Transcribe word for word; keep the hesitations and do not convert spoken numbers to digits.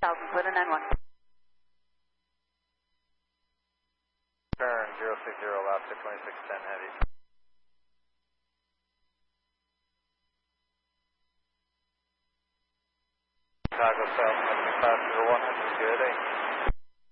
thousand, clear to nine one. Turn zero six zero, Alaska twenty-six ten heavy. Chicago South, Pacific five zero one, this is good, eh?